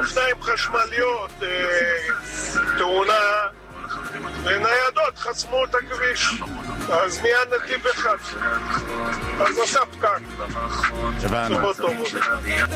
אופניים חשמליות, תאונה, וניידות חסמו את הכביש, אז נהיה נתיב אחד, אז עושה פקק. הבנו.